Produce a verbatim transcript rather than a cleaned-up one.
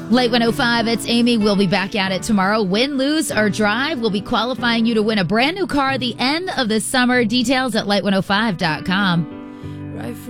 Late one oh five, it's Amy. We'll be back at it tomorrow. Win, lose, or drive. We'll be qualifying you to win a brand new car at the end of the summer. Details at light one oh five dot com.